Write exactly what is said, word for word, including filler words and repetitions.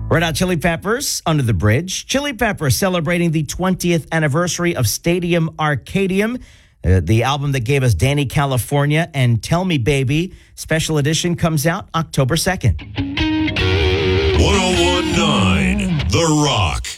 Red Hot Chili Peppers, Under the Bridge. Chili Peppers celebrating the twentieth anniversary of Stadium Arcadium, uh, the album that gave us Danny California and Tell Me Baby. Special edition comes out October second. ten nineteen The Rock.